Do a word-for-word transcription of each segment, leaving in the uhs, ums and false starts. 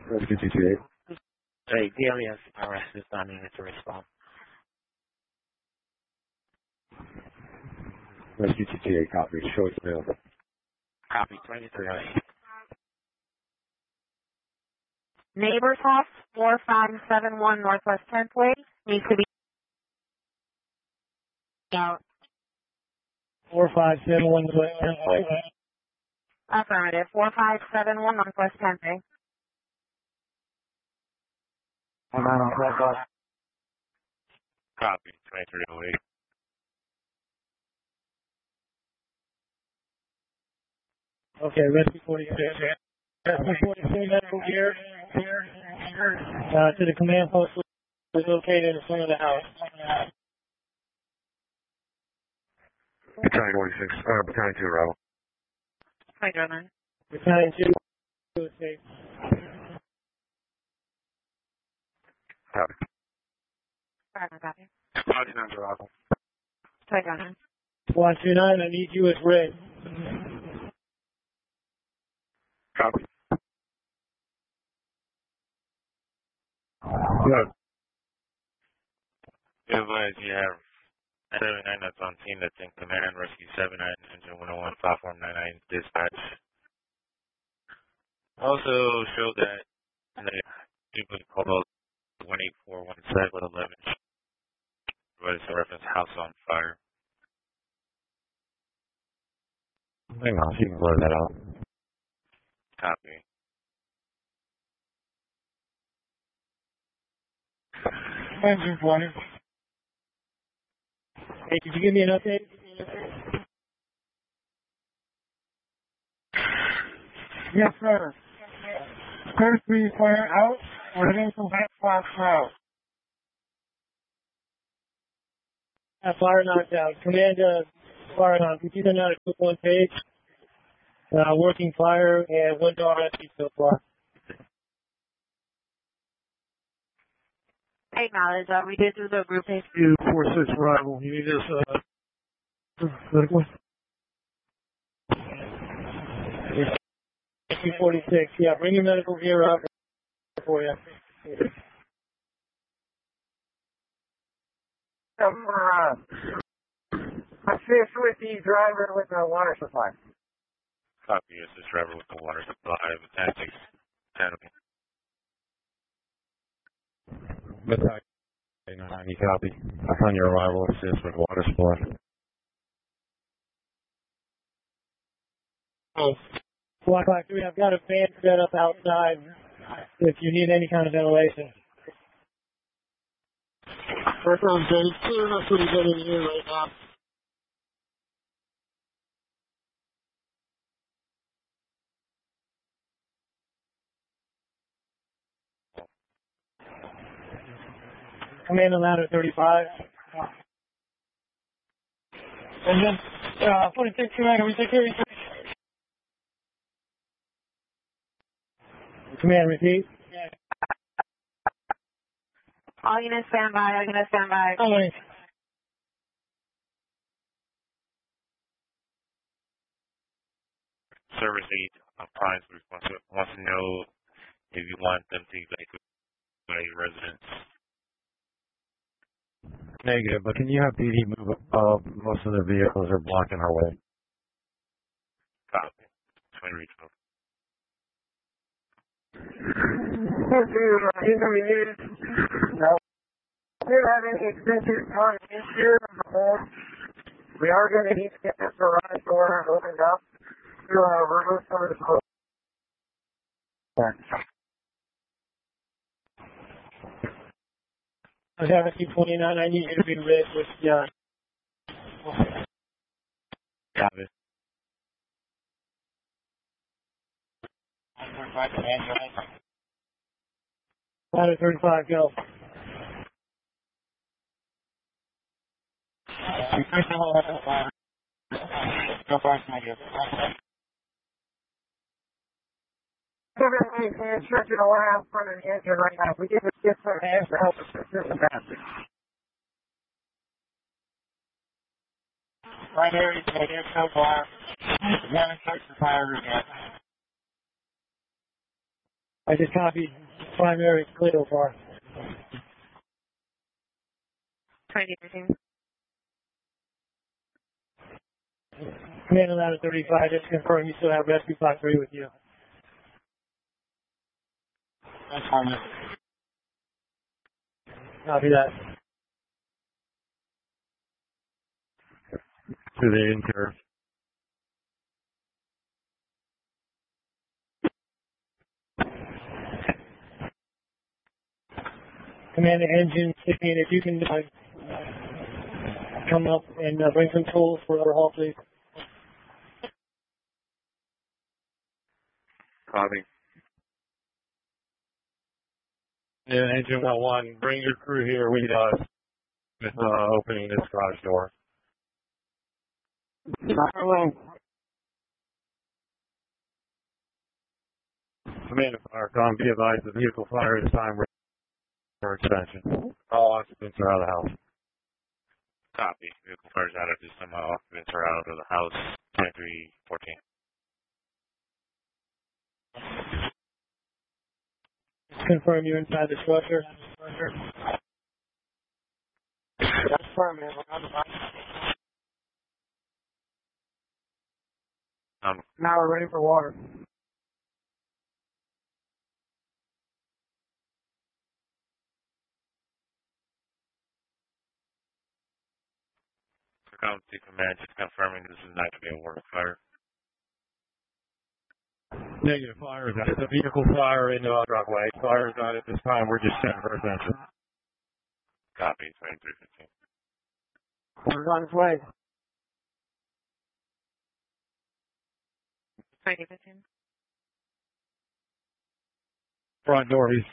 Rescue two two eight. Hey, D L E S arrest is not needed to respond. Rescue two two eight, copy. Show us available. Copy, twenty-three oh eight. Neighbors House, four five seven one Northwest tenth Way, needs to be out. four five seven one Northwest tenth Way. Affirmative, four five seven one Northwest tenth Way. I'm out on that bus. Copy, twenty-three oh eight. Okay, Rescue forty-six. Rescue forty-six, medical gear. Uh, to the command post is located in front of the house. Battalion forty-six, uh, Battalion two, arrival. Hi, German. Battalion two, escape. Copy. Pardon, copy. Copy, nine, arrival. Hi, German. Squad two nine, I need you as red. Copy. Good. Advise you have seven nine that's on scene that's in command, rescue seven nine, engine one oh one, platform nine nine, dispatch. Also show that the people called one eight four one seven eleven, what is the reference, house on fire. Hang on, so you can blur that out. Copy. Engine twenty. Hey, did you give me an update? Yes, sir. First we fire out. We're hitting some hot spots now. Uh, fire knocked out. Command, uh, fire knocked. We either not a quick one page. Uh, working fire and one door rescue so far. Acknowledge that we did do the group page. Two, four, six, arrival. You need this, uh, medical? two forty-six, yeah, bring your medical gear up for you. Um, uh, assist with the driver with the water supply. Copy, assist driver with the water supply, tactics, academy. Battalion ninety, copy. Upon your arrival, assist with water supply. Oh. Block Black three, I've got a fan set up outside if you need any kind of ventilation. First round, James. Clear enough for you to get in here right now. Command on ladder thirty-five. Engine. Uh, forty-six, command, can we take care of you? Command, repeat. All units stand by, all units stand by. How many? Service aid appliance wants to, wants to know if you want them to evacuate residents. Negative, but can you have P D move up? Uh, most of the vehicles are blocking our way. Copy. twenty reach over. No. We don't have any extensive time issue. We are going to need to get this garage door opened up to uh, remove some of the clothes. I have a T twenty-nine, I need you to be red with, yeah. Copy. Ladder thirty-five, go. Go fast, negative. Everything's the instruction around front of the engine right now. We give it just some hands to help us assist the passage. Right here, you can hear so far. You haven't touched the fire again. I just copied primary clear so far. twenty fifteen. Command eleven thirty-five, just confirm you still have rescue block three with you. That's fine. Copy that. To the interior. Command the engine sixteen, if you can uh, come up and uh, bring some tools for overhaul, please. Copy. Yeah, engine one one, bring your crew here. We uh, uh opening this garage door. Command to Firecom, be advised the vehicle fire is time for extension. All occupants are out of the house. Copy. Vehicle fires out of this time. All occupants are out of the house. twenty-three fourteen. Confirm you're inside the structure. That's permanent. Um, Now we're ready for water. Frequency command, just confirming this is not going to be a work fire. Negative, fire is out. It's a vehicle fire in the driveway. Fire is out at this time. We're just checking for attention. Copy. twenty-three fifteen. Water's on its way. twenty fifteen. Front door is.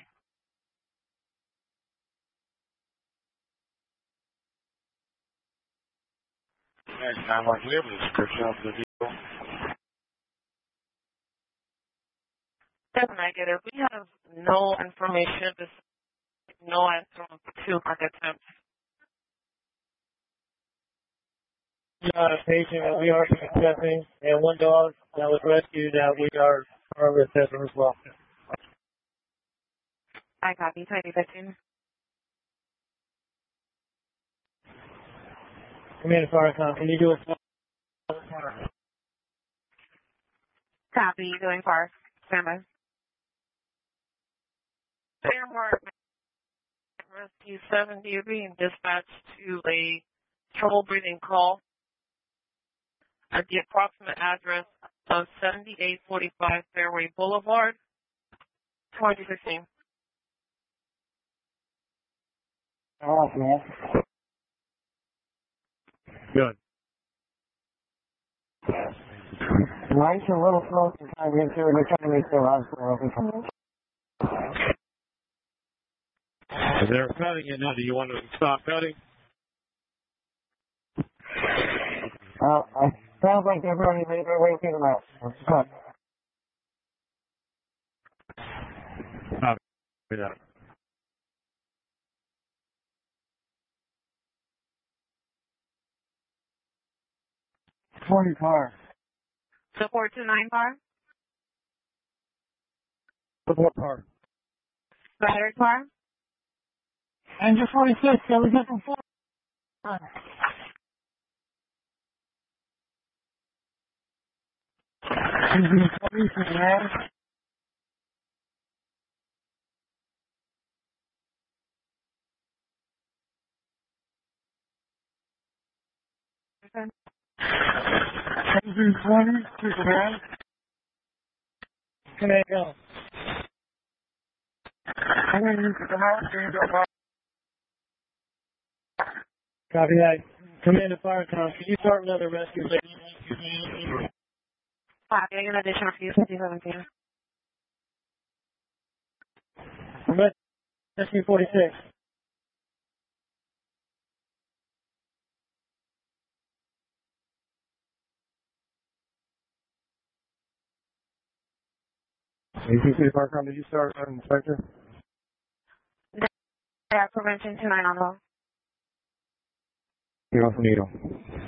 And I'm like, we have a description of the vehicle. That's negative. We have no information, this, no answer to our attempts. We are a patient that we are assessing, and one dog that was rescued that we are, are assessing as well. I copy. twenty fifteen. Commander Firecom, can you do a Copy. Doing far. Standby. Fairmore Rescue seventy, you're being dispatched to a trouble breathing call at the approximate address of seventy-eight forty-five Fairway Boulevard, twenty fifteen. Oh, man. Good. Mine's a little slow to time in here. They're trying to make their lives more open. They're cutting it now. Do you want to stop cutting? Uh, it sounds like they're running made their way through the mouth. Let's cut. Copy that. twenty car. Support two nine car. What car? Battery car. Engine forty-six, can we get some four? Engine forty-six, man. Engine twenty, man. Can I go? I'm going to use the house to go. Copy that. Commander Firecom, can you start another rescue? Copy. An additional fuse fifty seventeen. Rescue forty-six. A C C Firecom, did you start an inspector? Yeah, prevention two nine on the You also need them.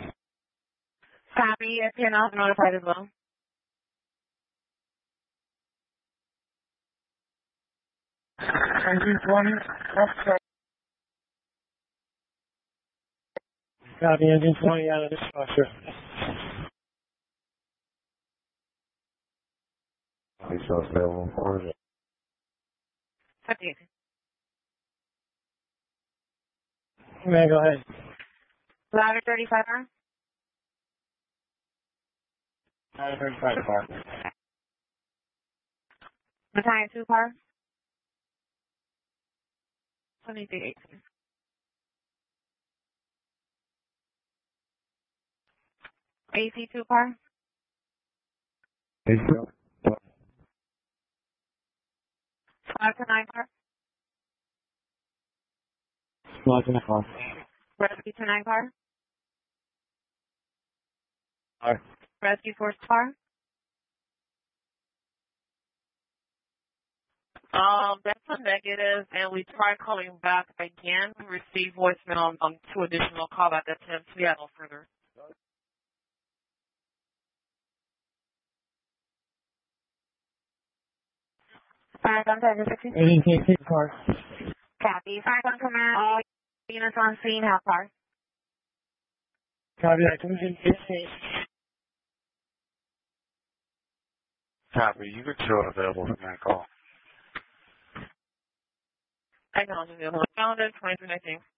Copy. If you're not notified as well. Engine twenty, that's Copy, engine twenty out of the structure. He's still available. Where is it? fifty. Command, go ahead. Ladder thirty-five car. Ladder thirty-five car. Battalion two car. twenty-three eighteen. A C two car. He's still. five to nine car. Squad to the car. Rescue to nine car. Hi. Rescue force car. Um, that's a negative, and we tried calling back again. We received voicemail on, on two additional callback attempts. We had no further. Fire gun seven sixty. A K C car. Copy. Fire gun command. All units on scene. Have car. Copy that. Engine fifteen. Copy. You could show available from that call. Acknowledging the calendar twenty-three nineteen.